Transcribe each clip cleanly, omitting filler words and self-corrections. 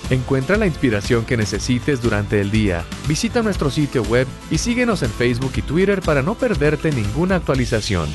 Encuentra la inspiración que necesites durante el día. Visita nuestro sitio web y síguenos en Facebook y Twitter para no perderte ninguna actualización.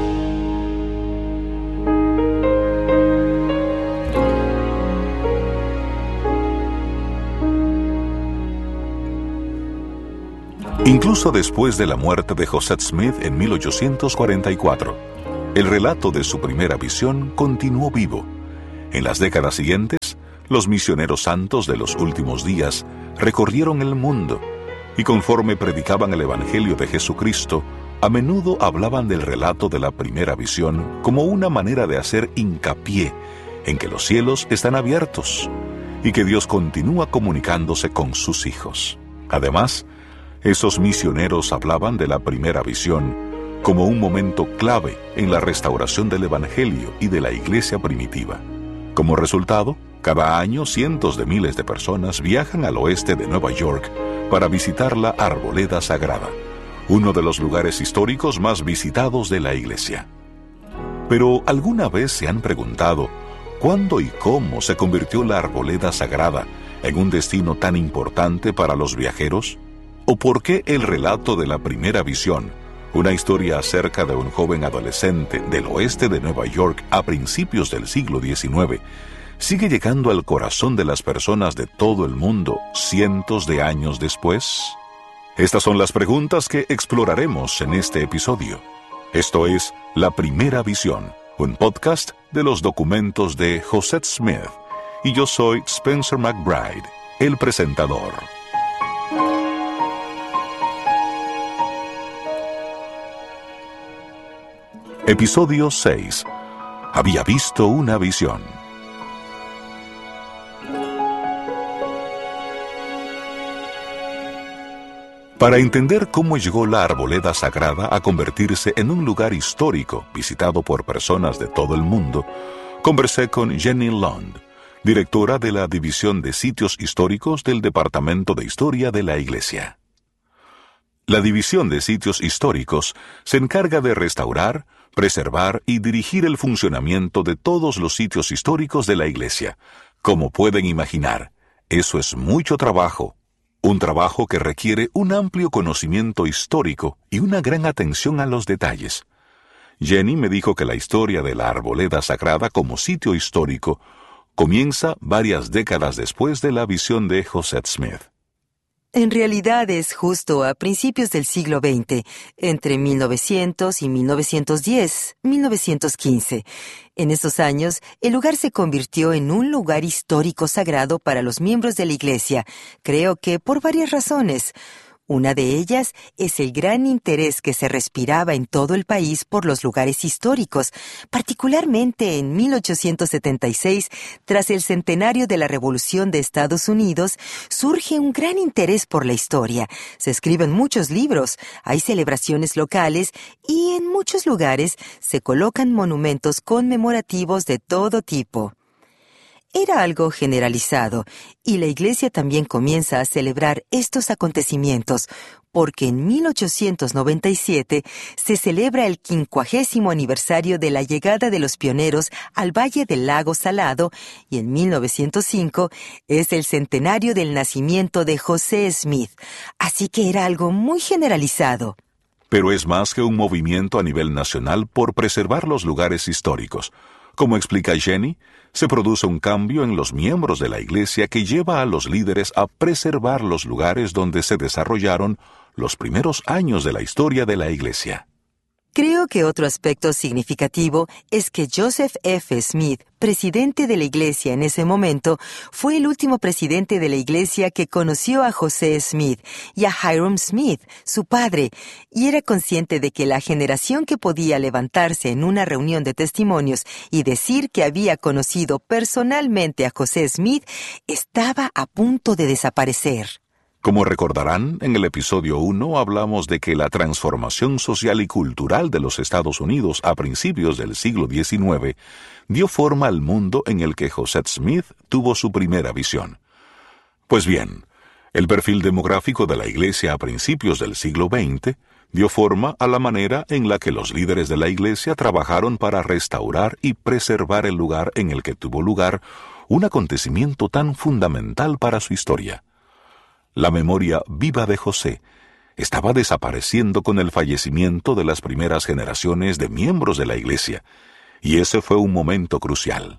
Incluso después de la muerte de Joseph Smith en 1844, el relato de su primera visión continuó vivo. En las décadas siguientes, los misioneros santos de los últimos días recorrieron el mundo y conforme predicaban el Evangelio de Jesucristo, a menudo hablaban del relato de la primera visión como una manera de hacer hincapié en que los cielos están abiertos y que Dios continúa comunicándose con sus hijos. Además, esos misioneros hablaban de la primera visión como un momento clave en la restauración del Evangelio y de la iglesia primitiva. Como resultado, cada año cientos de miles de personas viajan al oeste de Nueva York para visitar la Arboleda Sagrada, uno de los lugares históricos más visitados de la iglesia. Pero ¿alguna vez se han preguntado cuándo y cómo se convirtió la Arboleda Sagrada en un destino tan importante para los viajeros? ¿O por qué el relato de la primera visión, una historia acerca de un joven adolescente del oeste de Nueva York a principios del siglo XIX, sigue llegando al corazón de las personas de todo el mundo cientos de años después? Estas son las preguntas que exploraremos en este episodio. Esto es La Primera Visión, un podcast de los documentos de Joseph Smith, y yo soy Spencer McBride, el presentador. Episodio 6. Había visto una visión. Para entender cómo llegó la Arboleda Sagrada a convertirse en un lugar histórico visitado por personas de todo el mundo, conversé con Jenny Lund, directora de la División de Sitios Históricos del Departamento de Historia de la Iglesia. La División de Sitios Históricos se encarga de restaurar, preservar y dirigir el funcionamiento de todos los sitios históricos de la Iglesia. Como pueden imaginar, eso es mucho trabajo. Un trabajo que requiere un amplio conocimiento histórico y una gran atención a los detalles. Jenny me dijo que la historia de la Arboleda Sagrada como sitio histórico comienza varias décadas después de la visión de Joseph Smith. En realidad es justo a principios del siglo XX, entre 1900 y 1910, 1915. En esos años, el lugar se convirtió en un lugar histórico sagrado para los miembros de la Iglesia, creo que por varias razones. Una de ellas es el gran interés que se respiraba en todo el país por los lugares históricos, particularmente en 1876, tras el centenario de la Revolución de Estados Unidos, surge un gran interés por la historia. Se escriben muchos libros, hay celebraciones locales y en muchos lugares se colocan monumentos conmemorativos de todo tipo. Era algo generalizado, y la Iglesia también comienza a celebrar estos acontecimientos, porque en 1897 se celebra el 50º aniversario de la llegada de los pioneros al Valle del Lago Salado, y en 1905 es el centenario del nacimiento de José Smith, así que era algo muy generalizado. Pero es más que un movimiento a nivel nacional por preservar los lugares históricos. Como explica Jenny, se produce un cambio en los miembros de la Iglesia que lleva a los líderes a preservar los lugares donde se desarrollaron los primeros años de la historia de la Iglesia. Creo que otro aspecto significativo es que Joseph F. Smith, presidente de la Iglesia en ese momento, fue el último presidente de la Iglesia que conoció a José Smith y a Hyrum Smith, su padre, y era consciente de que la generación que podía levantarse en una reunión de testimonios y decir que había conocido personalmente a José Smith estaba a punto de desaparecer. Como recordarán, en el episodio 1 hablamos de que la transformación social y cultural de los Estados Unidos a principios del siglo XIX dio forma al mundo en el que Joseph Smith tuvo su primera visión. Pues bien, el perfil demográfico de la Iglesia a principios del siglo XX dio forma a la manera en la que los líderes de la Iglesia trabajaron para restaurar y preservar el lugar en el que tuvo lugar un acontecimiento tan fundamental para su historia. La memoria viva de José estaba desapareciendo con el fallecimiento de las primeras generaciones de miembros de la Iglesia, y ese fue un momento crucial.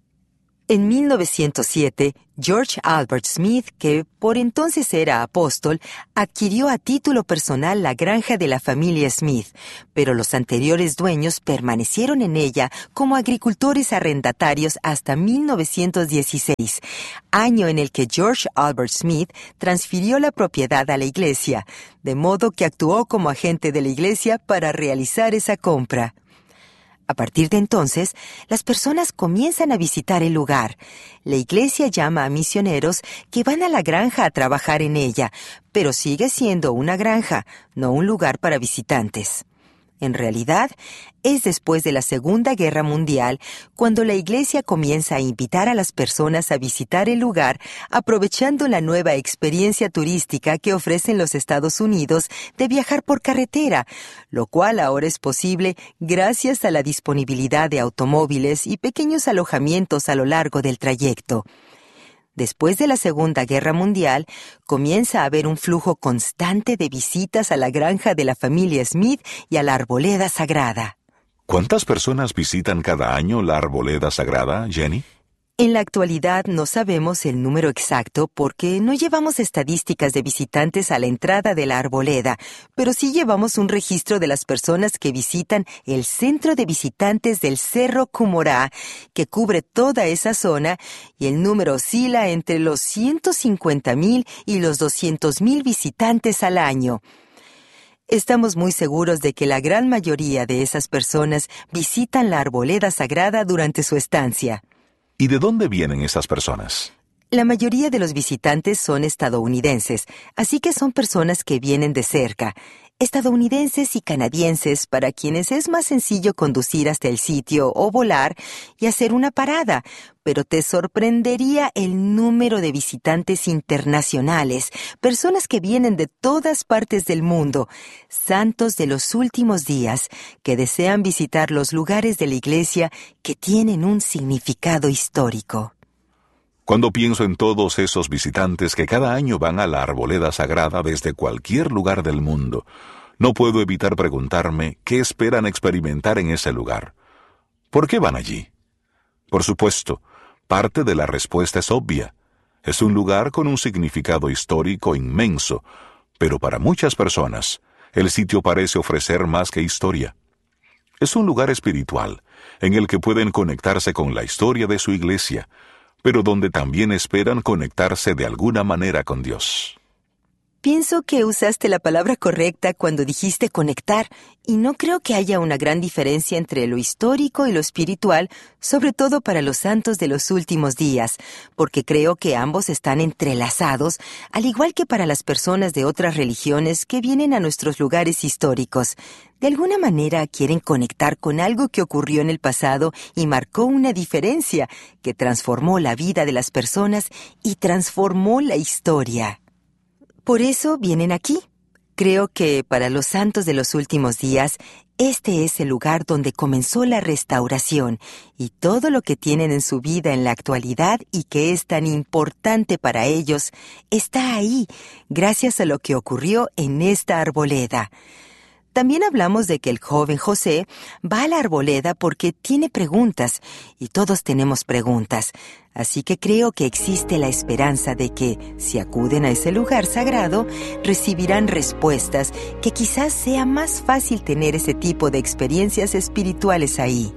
En 1907, George Albert Smith, que por entonces era apóstol, adquirió a título personal la granja de la familia Smith, pero los anteriores dueños permanecieron en ella como agricultores arrendatarios hasta 1916, año en el que George Albert Smith transfirió la propiedad a la iglesia, de modo que actuó como agente de la iglesia para realizar esa compra. A partir de entonces, las personas comienzan a visitar el lugar. La iglesia llama a misioneros que van a la granja a trabajar en ella, pero sigue siendo una granja, no un lugar para visitantes. En realidad, es después de la Segunda Guerra Mundial cuando la iglesia comienza a invitar a las personas a visitar el lugar, aprovechando la nueva experiencia turística que ofrecen los Estados Unidos de viajar por carretera, lo cual ahora es posible gracias a la disponibilidad de automóviles y pequeños alojamientos a lo largo del trayecto. Después de la Segunda Guerra Mundial, comienza a haber un flujo constante de visitas a la granja de la familia Smith y a la arboleda sagrada. ¿Cuántas personas visitan cada año la arboleda sagrada, Jenny? En la actualidad no sabemos el número exacto porque no llevamos estadísticas de visitantes a la entrada de la arboleda, pero sí llevamos un registro de las personas que visitan el centro de visitantes del Cerro Cumorá, que cubre toda esa zona, y el número oscila entre los 150,000 y los 200,000 visitantes al año. Estamos muy seguros de que la gran mayoría de esas personas visitan la arboleda sagrada durante su estancia. ¿Y de dónde vienen esas personas? La mayoría de los visitantes son estadounidenses, así que son personas que vienen de cerca. Estadounidenses y canadienses para quienes es más sencillo conducir hasta el sitio o volar y hacer una parada, pero te sorprendería el número de visitantes internacionales, personas que vienen de todas partes del mundo, santos de los últimos días, que desean visitar los lugares de la iglesia que tienen un significado histórico. Cuando pienso en todos esos visitantes que cada año van a la arboleda sagrada desde cualquier lugar del mundo, no puedo evitar preguntarme qué esperan experimentar en ese lugar. ¿Por qué van allí? Por supuesto, parte de la respuesta es obvia. Es un lugar con un significado histórico inmenso, pero para muchas personas, el sitio parece ofrecer más que historia. Es un lugar espiritual, en el que pueden conectarse con la historia de su iglesia, pero donde también esperan conectarse de alguna manera con Dios. Pienso que usaste la palabra correcta cuando dijiste conectar, y no creo que haya una gran diferencia entre lo histórico y lo espiritual, sobre todo para los santos de los últimos días, porque creo que ambos están entrelazados, al igual que para las personas de otras religiones que vienen a nuestros lugares históricos. De alguna manera quieren conectar con algo que ocurrió en el pasado y marcó una diferencia, que transformó la vida de las personas y transformó la historia. Por eso vienen aquí. Creo que para los santos de los últimos días, este es el lugar donde comenzó la restauración y todo lo que tienen en su vida en la actualidad y que es tan importante para ellos, está ahí, gracias a lo que ocurrió en esta arboleda. También hablamos de que el joven José va a la arboleda porque tiene preguntas, y todos tenemos preguntas. Así que creo que existe la esperanza de que, si acuden a ese lugar sagrado, recibirán respuestas, que quizás sea más fácil tener ese tipo de experiencias espirituales ahí.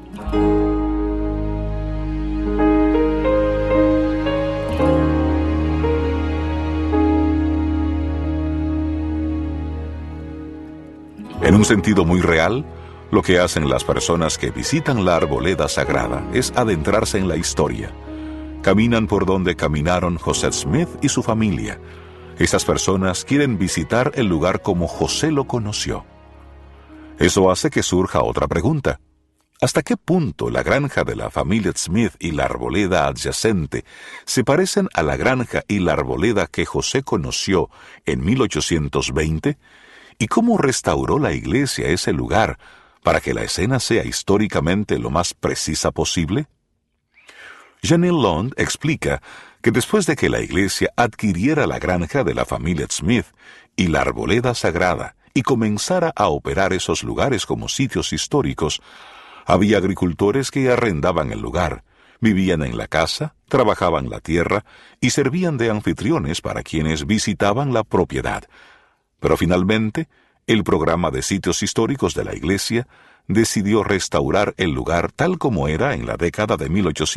En un sentido muy real, lo que hacen las personas que visitan la arboleda sagrada es adentrarse en la historia. Caminan por donde caminaron José Smith y su familia. Estas personas quieren visitar el lugar como José lo conoció. Eso hace que surja otra pregunta. ¿Hasta qué punto la granja de la familia Smith y la arboleda adyacente se parecen a la granja y la arboleda que José conoció en 1820? ¿Y cómo restauró la iglesia ese lugar para que la escena sea históricamente lo más precisa posible? Janelle Lund explica que después de que la iglesia adquiriera la granja de la familia Smith y la arboleda sagrada y comenzara a operar esos lugares como sitios históricos, había agricultores que arrendaban el lugar, vivían en la casa, trabajaban la tierra y servían de anfitriones para quienes visitaban la propiedad. Pero finalmente, el programa de sitios históricos de la iglesia decidió restaurar el lugar tal como era en la década de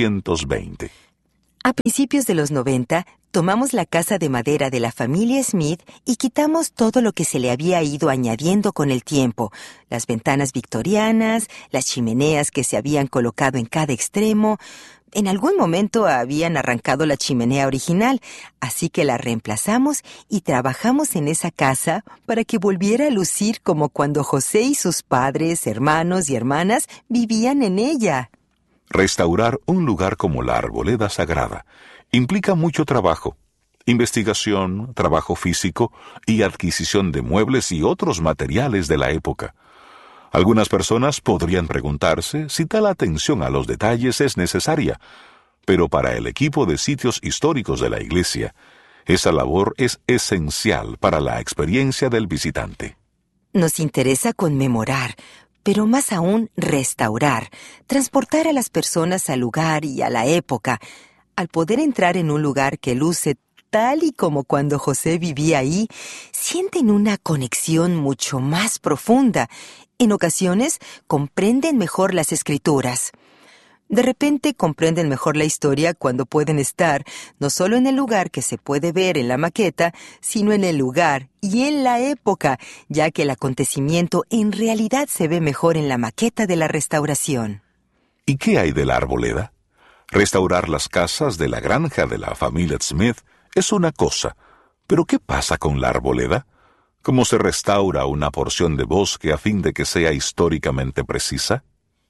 1820. A principios de los 90, tomamos la casa de madera de la familia Smith y quitamos todo lo que se le había ido añadiendo con el tiempo. Las ventanas victorianas, las chimeneas que se habían colocado en cada extremo. En algún momento habían arrancado la chimenea original, así que la reemplazamos y trabajamos en esa casa para que volviera a lucir como cuando José y sus padres, hermanos y hermanas vivían en ella. Restaurar un lugar como la arboleda sagrada implica mucho trabajo, investigación, trabajo físico y adquisición de muebles y otros materiales de la época. Algunas personas podrían preguntarse si tal atención a los detalles es necesaria, pero para el equipo de sitios históricos de la iglesia, esa labor es esencial para la experiencia del visitante. Nos interesa conmemorar, pero más aún restaurar, transportar a las personas al lugar y a la época. Al poder entrar en un lugar que luce tal y como cuando José vivía ahí, sienten una conexión mucho más profunda. En ocasiones, comprenden mejor las escrituras. De repente comprenden mejor la historia cuando pueden estar no solo en el lugar que se puede ver en la maqueta, sino en el lugar y en la época, ya que el acontecimiento en realidad se ve mejor en la maqueta de la restauración. ¿Y qué hay de la arboleda? Restaurar las casas de la granja de la familia Smith es una cosa, pero ¿qué pasa con la arboleda? ¿Cómo se restaura una porción de bosque a fin de que sea históricamente precisa?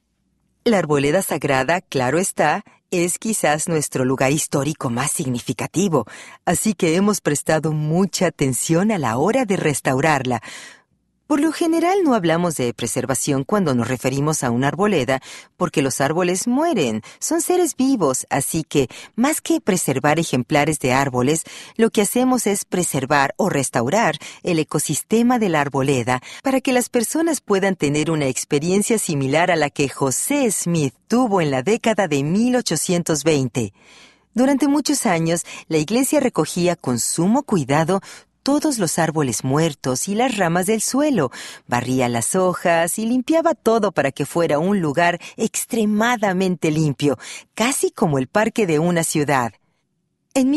La arboleda sagrada, claro está, es quizás nuestro lugar histórico más significativo, así que hemos prestado mucha atención a la hora de restaurarla. Por lo general no hablamos de preservación cuando nos referimos a una arboleda, porque los árboles mueren, son seres vivos, así que, más que preservar ejemplares de árboles, lo que hacemos es preservar o restaurar el ecosistema de la arboleda para que las personas puedan tener una experiencia similar a la que José Smith tuvo en la década de 1820. Durante muchos años, la iglesia recogía con sumo cuidado todos los árboles muertos y las ramas del suelo, barría las hojas y limpiaba todo para que fuera un lugar extremadamente limpio, casi como el parque de una ciudad. En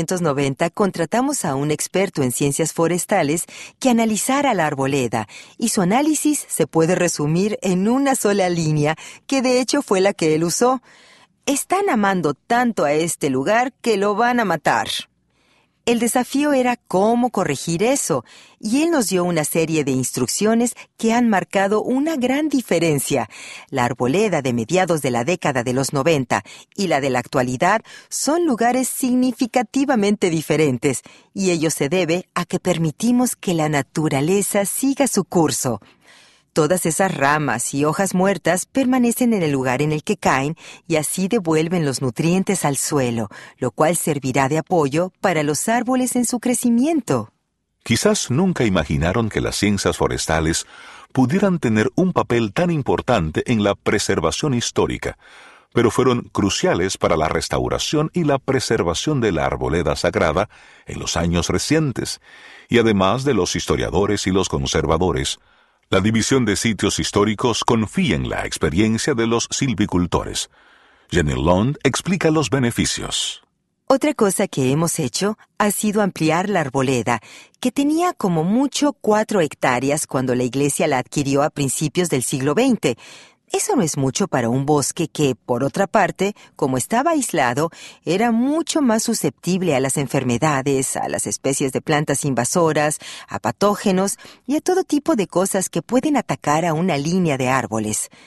1990 contratamos a un experto en ciencias forestales que analizara la arboleda, y su análisis se puede resumir en una sola línea, que de hecho fue la que él usó. Están amando tanto a este lugar que lo van a matar. El desafío era cómo corregir eso, y él nos dio una serie de instrucciones que han marcado una gran diferencia. La arboleda de mediados de la década de los 90 y la de la actualidad son lugares significativamente diferentes, y ello se debe a que permitimos que la naturaleza siga su curso. Todas esas ramas y hojas muertas permanecen en el lugar en el que caen y así devuelven los nutrientes al suelo, lo cual servirá de apoyo para los árboles en su crecimiento. Quizás nunca imaginaron que las ciencias forestales pudieran tener un papel tan importante en la preservación histórica, pero fueron cruciales para la restauración y la preservación de la arboleda sagrada en los años recientes, y además de los historiadores y los conservadores, la División de Sitios Históricos confía en la experiencia de los silvicultores. Janelle Lund explica los beneficios. Otra cosa que hemos hecho ha sido ampliar la arboleda, que tenía como mucho 4 hectáreas cuando la iglesia la adquirió a principios del siglo XX. Eso no es mucho para un bosque que, por otra parte, como estaba aislado, era mucho más susceptible a las enfermedades, a las especies de plantas invasoras, a patógenos y a todo tipo de cosas que pueden atacar a una línea de árboles.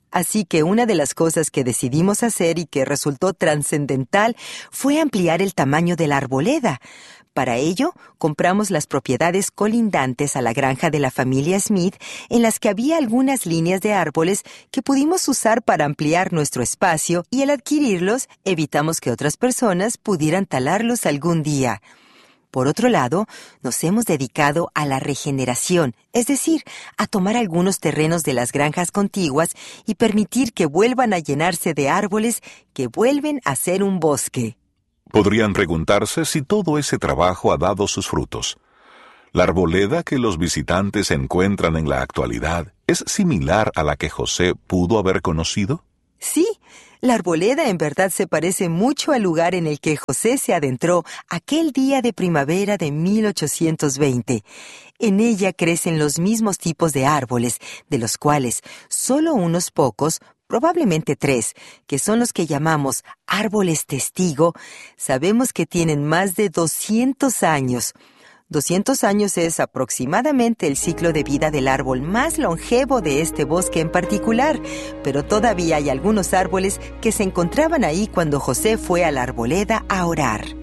Así que una de las cosas que decidimos hacer y que resultó trascendental fue ampliar el tamaño de la arboleda. Para ello, compramos las propiedades colindantes a la granja de la familia Smith, en las que había algunas líneas de árboles que pudimos usar para ampliar nuestro espacio, y al adquirirlos, evitamos que otras personas pudieran talarlos algún día. Por otro lado, nos hemos dedicado a la regeneración, es decir, a tomar algunos terrenos de las granjas contiguas y permitir que vuelvan a llenarse de árboles que vuelven a ser un bosque. Podrían preguntarse si todo ese trabajo ha dado sus frutos. ¿La arboleda que los visitantes encuentran en la actualidad es similar a la que José pudo haber conocido? Sí, la arboleda en verdad se parece mucho al lugar en el que José se adentró aquel día de primavera de 1820. En ella crecen los mismos tipos de árboles, de los cuales solo unos pocos, probablemente 3, que son los que llamamos árboles testigo, sabemos que tienen más de 200 años. 200 años es aproximadamente el ciclo de vida del árbol más longevo de este bosque en particular, pero todavía hay algunos árboles que se encontraban ahí cuando José fue a la arboleda a orar.